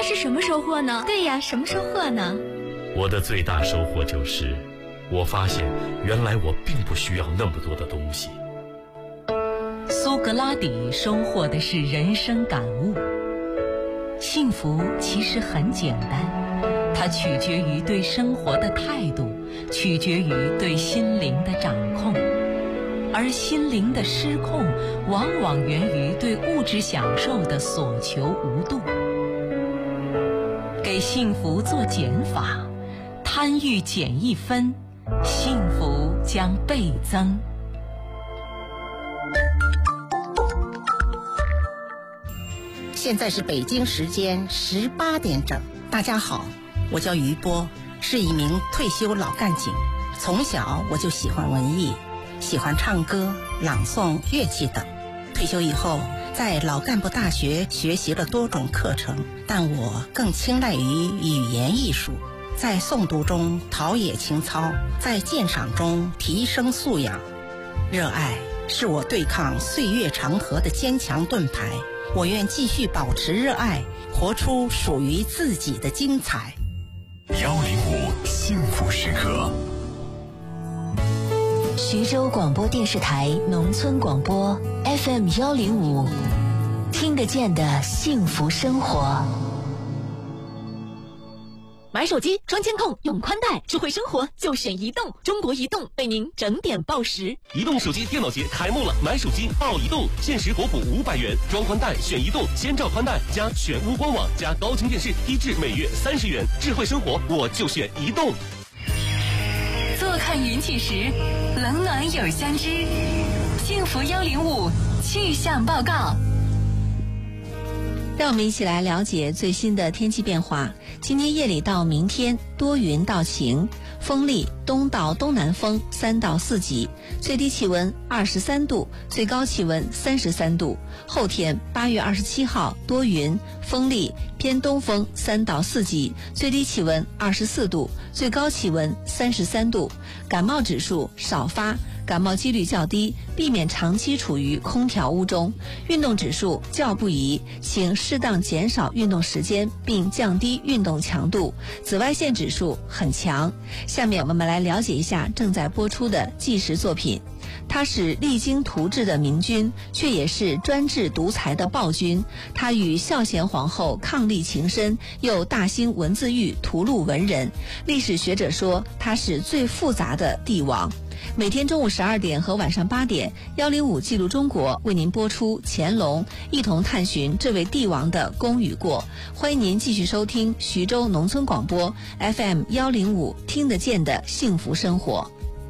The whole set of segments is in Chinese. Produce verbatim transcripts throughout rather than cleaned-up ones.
是什么收获呢？ 对呀，什么收获呢？ 我的最大收获就是，我发现原来我并不需要那么多的东西。 苏格拉底收获的是人生感悟。幸福其实很简单，它取决于对生活的态度，取决于对心灵的掌控。而心灵的失控，往往源于对物质享受的所求无度。给幸福做减法，贪欲减一分，幸福将倍增。 现在是北京时间十八点整。大家好，我叫于波，是一名退休老干警。从小我就喜欢文艺，喜欢唱歌、朗诵、乐器等。退休以后，在老干部大学学习了多种课程，但我更青睐于语言艺术，在诵读中陶冶情操，在鉴赏中提升素养。热爱是我对抗岁月长河的坚强盾牌。我愿继续保持热爱，活出属于自己的精彩。 幺零五幸福时刻。 徐州广播电视台农村广播 F M 幺零五，听得见的幸福生活。 买手机装监控用宽带，智慧生活就选移动。中国移动为您整点报时。 移动手机电脑节开幕了，买手机报移动，限时国补五百元，装宽带选移动，千兆宽带加全屋官网加高清电视，低至每月三十元。智慧生活我就选移动。 坐看云起时，冷暖有相知。幸福幺零五气象报告。 让我们一起来了解最新的天气变化。今天夜里到明天多云到晴，风力东到东南风三到四级，最低气温二十三度，最高气温三十三度。后天八月二十七号多云，风力偏东风三到四级，最低气温二十四度，最高气温三十三度。感冒指数少发，感冒几率较低，避免长期处于空调屋中。运动指数较不宜，请适当减少运动时间，并降低运动强度。紫外线指数很强。下面我们来了解一下正在播出的纪实作品。他是励精图治的明君，却也是专制独裁的暴君。他与孝贤皇后伉俪情深，又大兴文字狱，屠戮文人。历史学者说他是最复杂的帝王。每天中午十二点和晚上八点，幺零五记录中国为您播出乾隆，一同探寻这位帝王的功与过。欢迎您继续收听徐州农村广播 F M 幺零五，听得见的幸福生活。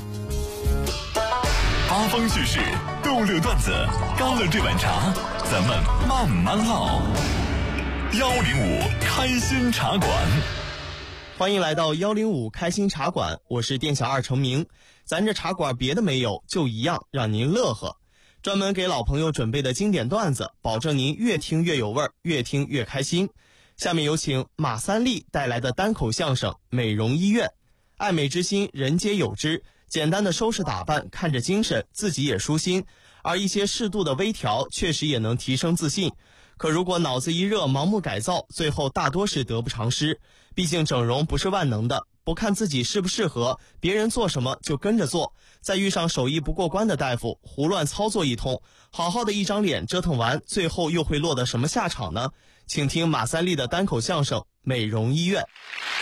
八方叙事，逗乐段子，干了这碗茶，咱们慢慢唠。幺零五开心茶馆。 欢迎来到幺零五开心茶馆，我是店小二程明。咱这茶馆别的没有，就一样让您乐呵。专门给老朋友准备的经典段子，保证您越听越有味儿，越听越开心。下面有请马三立带来的单口相声《美容医院》。爱美之心，人皆有之。简单的收拾打扮，看着精神，自己也舒心。而一些适度的微调，确实也能提升自信。可如果脑子一热，盲目改造，最后大多是得不偿失。毕竟整容不是万能的，不看自己适不适合，别人做什么就跟着做。再遇上手艺不过关的大夫，胡乱操作一通，好好的一张脸折腾完，最后又会落得什么下场呢？请听马三立的单口相声《美容医院》。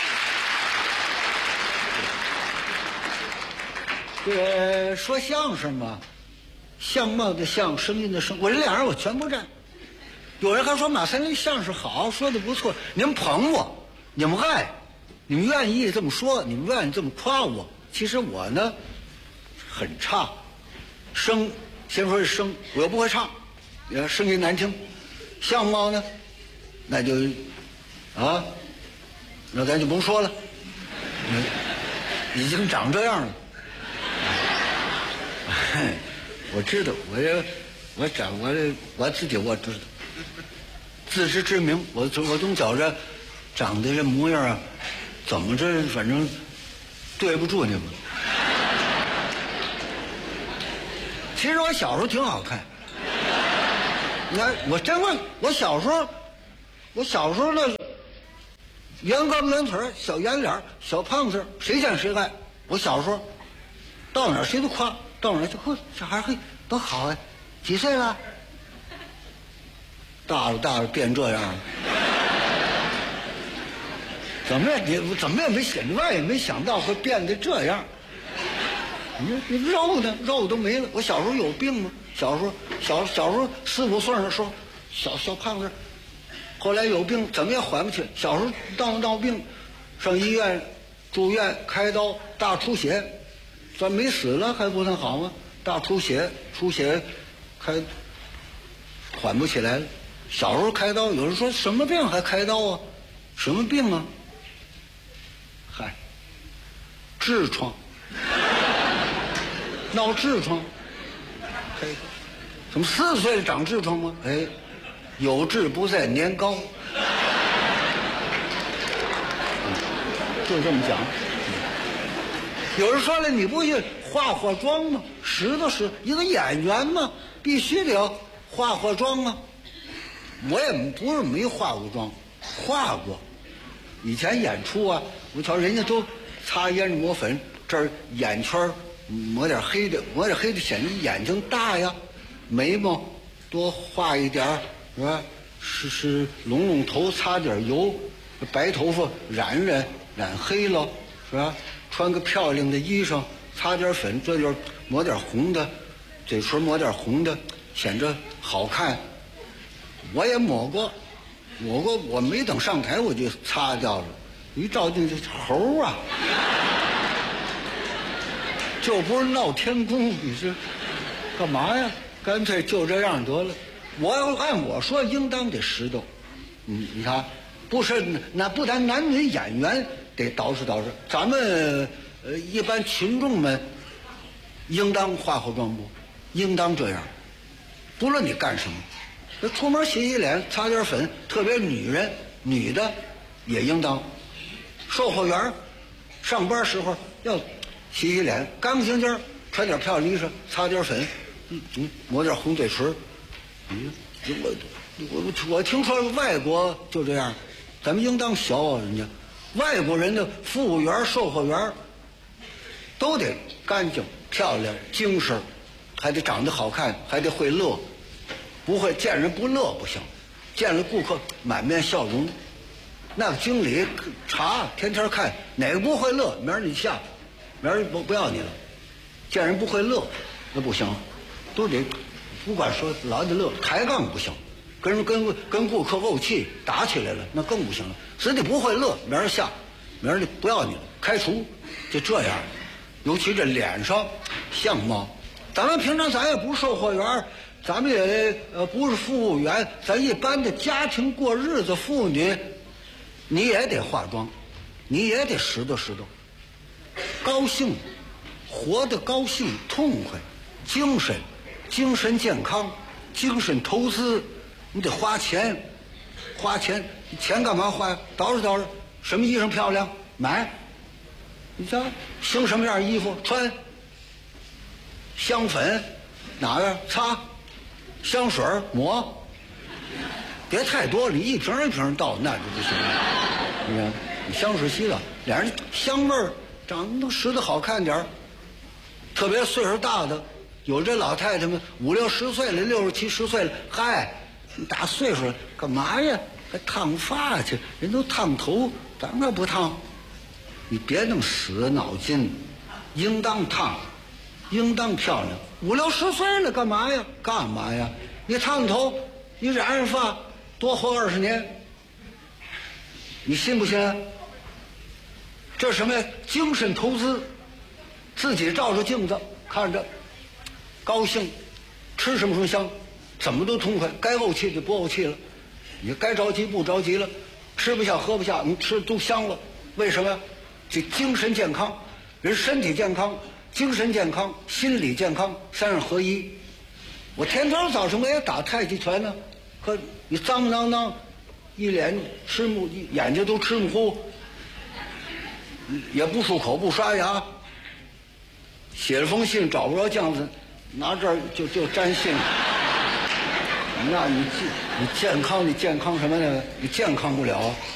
这个说相声嘛，相貌的相，声音的声，我这俩人我全不占。有人还说马三立相声好，说的不错，你们捧我，你们爱，你们愿意这么说，你们愿意这么夸我。其实我呢很差，声先说是声，我又不会唱，声音难听。相貌呢，那就啊，那咱就甭说了，已经长这样了。我知道，我这我长我这我自己我知道，自知之明。我我总觉着长得这模样啊，怎么着反正对不住你们。其实我小时候挺好看，你看我真问，我小时候，我小时候呢圆胳膊圆腿小圆脸小胖子，谁见谁爱。我小时候到哪儿谁都夸，到哪儿就呵，这孩儿嘿多好啊，几岁了？大了大了变这样了。怎么也你怎么也没想，万也没想到会变得这样。你你肉呢？肉都没了。我小时候有病吗？小时候小小时候四五岁的时候，小小胖子，后来有病怎么也缓不起来。小时候闹闹病，上医院住院开刀大出血，咱没死了还不能好吗？大出血出血，开缓不起来了。小时候开刀，有人说什么病还开刀啊？什么病啊？嗨，痔疮，闹痔疮，嘿，怎么四岁长痔疮吗？哎，有志不在年高，嗯、就这么讲。有人说了，你不去化化妆吗？实的是一个演员嘛，必须得要化化妆啊。我也不是没化过妆，化过。以前演出啊，我瞧人家都擦胭脂抹粉，这儿眼圈抹点黑的，抹点黑的显得眼睛大呀。眉毛多画一点是吧？是是拢拢头，擦点油，白头发染染染黑了是吧？穿个漂亮的衣裳，擦点粉，这就是抹点红的，嘴唇抹点红的，显着好看。我也抹过，抹过，我没等上台我就擦掉了，一照镜就猴啊，就不是闹天宫，你是干嘛呀？干脆就这样得了。我要按我说，应当得拾掇。嗯，你看，不是那不但男女演员得捯饬捯饬，咱们呃一般群众们应当化化妆不？应当这样，不论你干什么。这出门洗洗脸，擦点粉，特别女人，女的也应当。售货员上班时候要洗洗脸，干干净净，穿点漂亮衣裳，擦点粉，嗯嗯，抹点红嘴唇。嗯，我我我听说外国就这样，咱们应当学啊，人家外国人的服务员、售货员都得干净、漂亮、精神，还得长得好看，还得会乐。不会见人不乐不行，见了顾客满面笑容。那个经理查天天看哪个不会乐，明儿你下，明儿不不要你了。见人不会乐，那不行，都得不管说老得乐，抬杠不行，跟人跟跟顾客怄气打起来了，那更不行了。只得不会乐，明儿下，明儿就不要你了，开除，就这样。尤其这脸上相貌，咱们平常咱也不是售货员。咱们也呃不是服务员，咱一般的家庭过日子妇女，你也得化妆，你也得拾掇拾掇，高兴，活得高兴痛快，精神，精神健康，精神投资，你得花钱，花钱，钱干嘛花呀？捯饬捯饬，什么衣裳漂亮买，你瞧兴什么样衣服穿，香粉哪个擦。香水抹，别太多了，你一瓶一瓶倒那就不行了。你看，你香水洗了，俩人香味儿长得拾得好看点儿。特别岁数大的，有这老太太们五六十岁了，六十七十岁了，嗨，你大岁数了干嘛呀？还烫发去，人都烫头，咱可不烫。你别弄死脑筋，应当烫，应当漂亮。五六十岁了，干嘛呀？干嘛呀？你烫头，你染染发，多活二十年，你信不信？这什么呀？精神投资，自己照着镜子看着，高兴，吃什么什么香，怎么都痛快，该怄气就不怄气了，你该着急不着急了，吃不下喝不下，你吃都香了。为什么？这精神健康，人身体健康。精神健康、心理健康三样合一。我天天早晨我也打太极拳呢，可你脏脏脏，一脸吃木，眼睛都吃木糊，也不漱口不刷牙，写了封信找不着酱子，拿这儿就就粘信。那你你健康你健康什么呢？你健康不了，